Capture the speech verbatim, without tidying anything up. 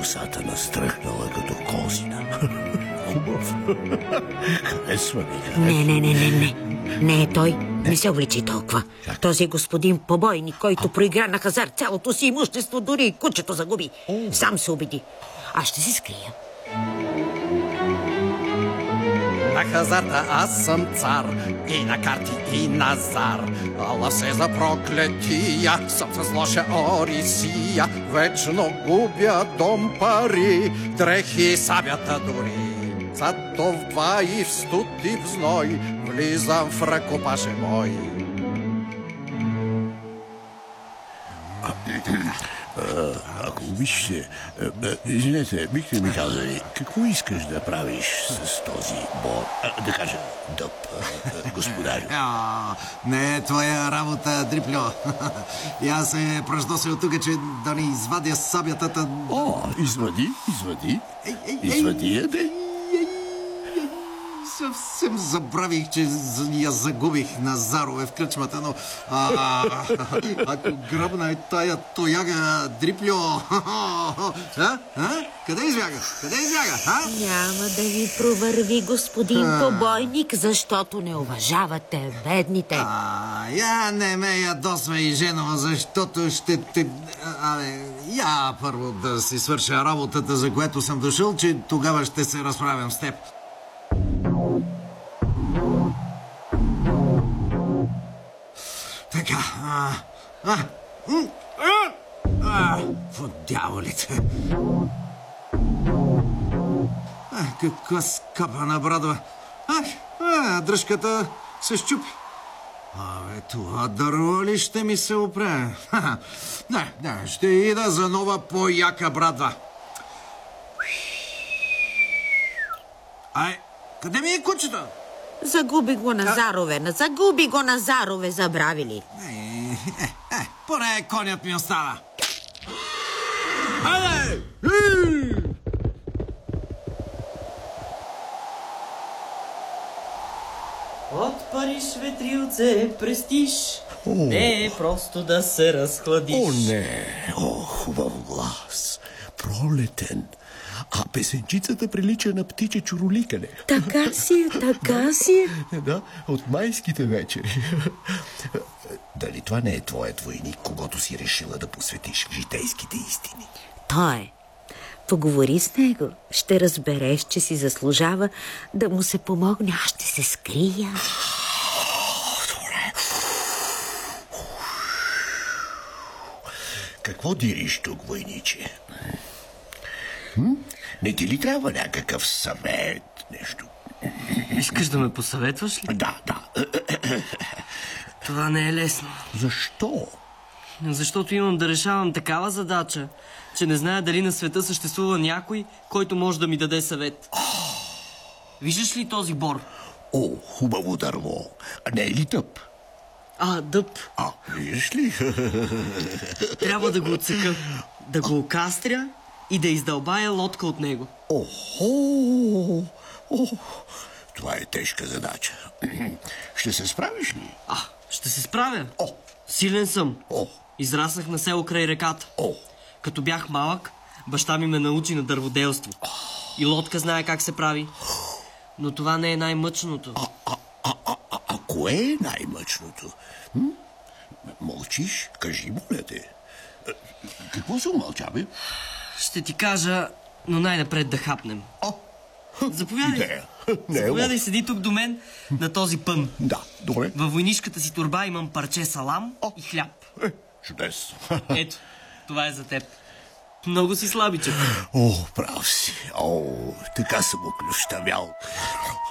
косата настръхнала като козина. Хубав. Харесва ми. Не, не, не, не, не. Не е той. Не се обличи толкова. Този господин побойник, който проигра на хазар цялото си имущество, дори и кучето загуби. Сам се убеди. Аз ще си скрия. На хазарта аз съм цар, и на карти, и на зар. Ала се за проклетия, съм с лоша орисия. Вечно губя дом пари, дрехи сабята дори. За това и в студ и в зной влизам в ръкопаше мой. Ако обичате, извинете, бихте ми казали, какво искаш да правиш с този бор? Да кажа, дъб, господарю. Не е твоя работа, Дрипльо. И аз се пръждосил тук, че да ни извадя сабятата. О, извади, извади. Извади я, бе. Съвсем забравих, че я загубих на Зарове в кръчмата, но а, а, ако гръбна е тая тояга, Дрипльо, а? А? Къде избяга? Къде избяга? А? Няма да ви провърви, господин а... побойник, защото не уважавате бедните. А, я не ме ядосва и Женова, защото ще те... Абе, я първо да си свърша работата, за което съм дошъл, че тогава ще се разправям с теб. Така, а, а, а, а, по дяволите. А, каква скапана брадва. А, а, дръжката се щупи. Абе, това дърво ли ще ми се опре? Не, не, ще ида за нова по-яка брадва. Ай, къде ми е кучето? Загуби го на Зарове. Загуби го на Зарове, забравили. Е, е, е, поне конят ми остана. Айде! От Париж ветрилце престиж. О. Не е просто да се разхладиш. О, не! О, хубав глас. Пролетен. А песенчицата прилича на птиче чуроликане. Така си е, така си е. Да, от майските вечери. Дали това не е твоят войник, когато си решила да посветиш житейските истини? Той е. Поговори с него. Ще разбереш, че си заслужава да му се помогне. Аз ще се скрия. Добре. Какво дириш тук, войниче? Hm? Не ти ли трябва някакъв съвет, нещо? Искаш да ме посъветваш ли? Да, да. Това не е лесно. Защо? Защото имам да решавам такава задача, че не зная дали на света съществува някой, който може да ми даде съвет. Виждаш ли този бор? О, хубаво дърво. А не е ли дъб? А, дъб. А, виждаш ли? Трябва да го отсека, да го окастря и да издълбая лодка от него. Охо! О, това е тежка задача. Ще се справиш ли? А, ще се справя. О! Силен съм. О! Израснах на село край реката. О! Като бях малък, баща ми ме научи на дърводелство. И лодка знае как се прави. Но това не е най-мъчното. А, а, а, а, а, а кое е най-мъчното? М? Мълчиш? Кажи, моля те. Какво се умълча, бе? Ще ти кажа, но най-напред да хапнем. О! Заповядай. Идея. Не е Заповядай, седи тук до мен на този пън. Да, добре. Във войнишката си торба имам парче салам О. и хляб. Е, чудесно. Ето, това е за теб. Много си слабичък. О, прав си. О, така съм оклющавял.